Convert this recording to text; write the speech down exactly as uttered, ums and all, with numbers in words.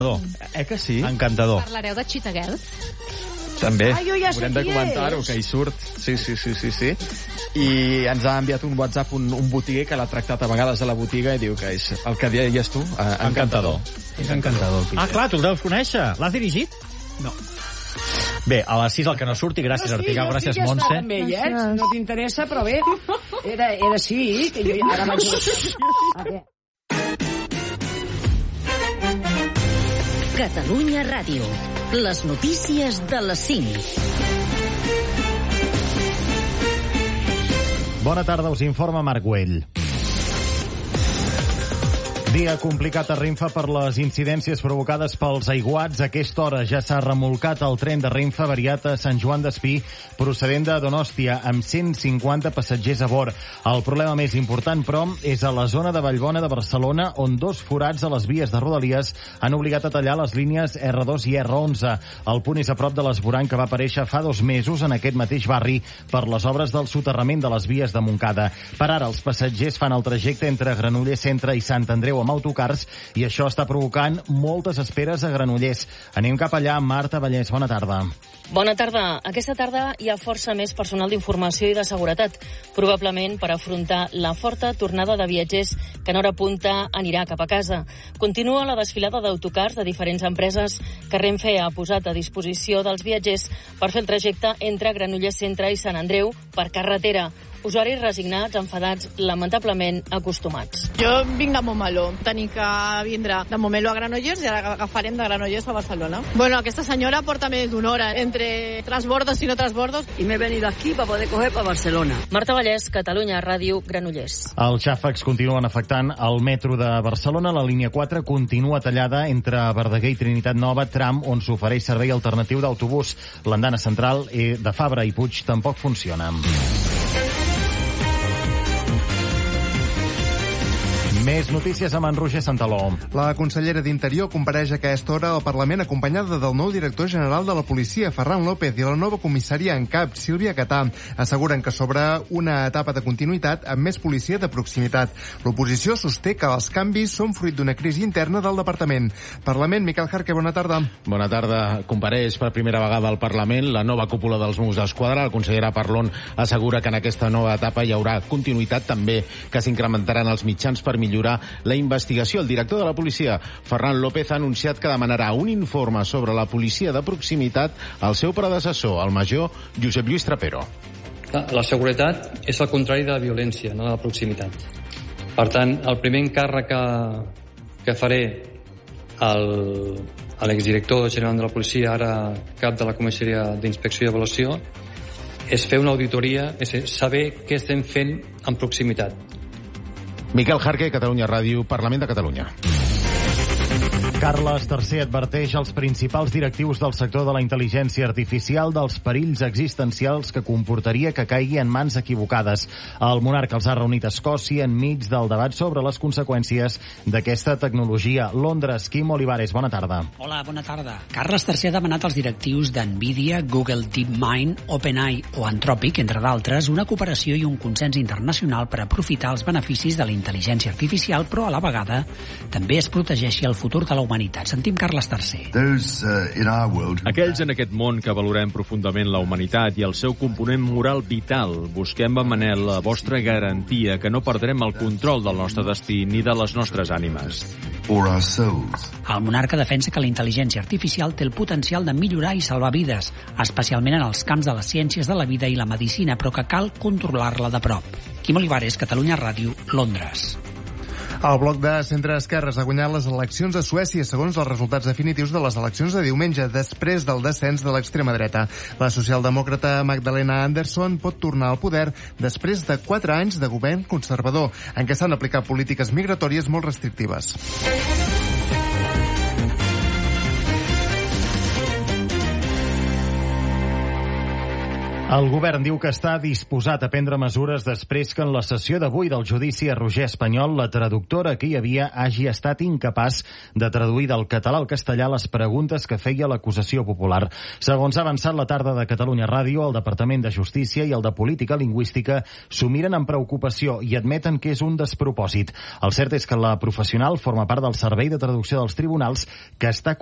Eh que sí? Encantador. Parlareu de Cheetah Girls? També. Ah, jo ja sé Haurem de qui comentar-ho, és. que hi surt. Sí, sí, sí, sí, sí. I ens ha enviat un WhatsApp un, un botiguer que l'ha tractat a vegades a la botiga i diu que és el que deies tu, eh, encantador. És encantador. Ah, clar, tu el deus conèixer. L'has dirigit? No. Bé, a les sis el que no surti. Gràcies, Artigal. Gràcies, Montse. Amb ell, eh? No t'interessa, però bé. Era, era així, que jo ja ara vaig... A veure. Catalunya Ràdio. Les notícies de les cinc. Bona tarda, us informa Marc Güell. Dia complicat a Renfe per les incidències provocades pels aiguats. A aquesta hora ja s'ha remolcat el tren de Renfe variat a Sant Joan d'Espí, procedent de Donòstia, amb cent cinquanta passatgers a bord. El problema més important, però, és a la zona de Vallbona de Barcelona, on dos forats a les vies de Rodalies han obligat a tallar les línies erre dos i erre onze. El punt és a prop de l'esborany que va aparèixer fa dos mesos en aquest mateix barri per les obres del soterrament de les vies de Montcada. Per ara, els passatgers fan el trajecte entre Granollers Centre i Sant Andreu amb autocars i això està provocant moltes esperes a Granollers. Anem cap allà. Marta Vallès, bona tarda. Bona tarda. Aquesta tarda hi ha força més personal d'informació i de seguretat, probablement per afrontar la forta tornada de viatgers que en hora punta anirà cap a casa. Continua la desfilada d'autocars de diferents empreses que Renfe ha posat a disposició dels viatgers per fer el trajecte entre Granollers Centre i Sant Andreu per carretera. Usuaris resignats, enfadats, lamentablement acostumats. Jo vinc de Montmeló. Tenim que vindre de Montmeló a Granollers i ara agafarem de Granollers a Barcelona. Bueno, aquesta senyora porta més d'una hora entre transbordos i no transbordos. Y me he venido aquí para poder coger para Barcelona. Marta Vallès, Catalunya Ràdio, Granollers. Els xàfecs continuen afectant el metro de Barcelona. La línia quatre continua tallada entre Verdaguer i Trinitat Nova, tram on s'ofereix servei alternatiu d'autobús. L'andana central de Fabra i Puig tampoc funciona. Més notícies amb en Roger Santaló. La consellera d'Interior compareix a aquesta hora al Parlament acompanyada del nou director general de la policia, Ferran López, i la nova comissària en cap, Sílvia Catà. Asseguren que s'obre una etapa de continuïtat amb més policia de proximitat. L'oposició sosté que els canvis són fruit d'una crisi interna del departament. Parlament, Miquel Jarque, bona tarda. Bona tarda. Compareix per primera vegada al Parlament la nova cúpula dels Mossos d'Esquadra. La consellera Parlon assegura que en aquesta nova etapa hi haurà continuïtat, també que s'incrementaran els mitjans per millorar la investigació. El director de la policia, Ferran López, ha anunciat que demanarà un informe sobre la policia de proximitat al seu predecessor, el major Josep Lluís Trapero. La seguretat és el contrari de la violència, no de la proximitat. Per tant, el primer encàrrec que, que faré al, a l'exdirector general de la policia, ara cap de la comissaria d'inspecció i avaluació, és fer una auditoria, és saber què estem fent en proximitat. Miquel Jarque, Catalunya Ràdio, Parlament de Catalunya. Carles tercer adverteix als principals directius del sector de la intel·ligència artificial dels perills existencials que comportaria que caigui en mans equivocades. El monarca els ha reunit a Escòcia enmig del debat sobre les conseqüències d'aquesta tecnologia. Londres, Quim Olivares, bona tarda. Hola, bona tarda. Carles tercer ha demanat als directius d'NVIDIA, Google DeepMind, OpenAI o Anthropic, entre d'altres, una cooperació i un consens internacional per aprofitar els beneficis de la intel·ligència artificial, però a la vegada també es protegeixi el futur de la humanitat. Sentim Carles tercer. Aquells en aquest món que valorem profundament la humanitat i el seu component moral vital, busquem amb anhel la vostra garantia que no perdrem el control del nostre destí ni de les nostres ànimes. El monarca defensa que la intel·ligència artificial té el potencial de millorar i salvar vides, especialment en els camps de les ciències de la vida i la medicina, però que cal controlar-la de prop. Quim Olivares, Catalunya Ràdio, Londres. El bloc de centre-esquerres ha guanyat les eleccions a Suècia segons els resultats definitius de les eleccions de diumenge, després del descens de l'extrema dreta. La socialdemòcrata Magdalena Andersson pot tornar al poder després de quatre anys de govern conservador, en què s'han aplicat polítiques migratòries molt restrictives. El govern diu que està disposat a prendre mesures després que en la sessió d'avui del judici a Roger Espanyol la traductora que hi havia hagi estat incapaç de traduir del català al castellà les preguntes que feia l'acusació popular. Segons ha avançat la tarda de Catalunya Ràdio, el Departament de Justícia i el de Política Lingüística s'ho miren amb preocupació i admeten que és un despropòsit. El cert és que la professional forma part del servei de traducció dels tribunals que està